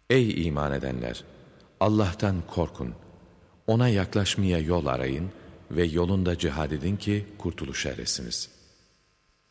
Ey iman edenler! Allah'tan korkun. Ona yaklaşmaya yol arayın ve yolunda cihad edin ki kurtuluşa eresiniz.''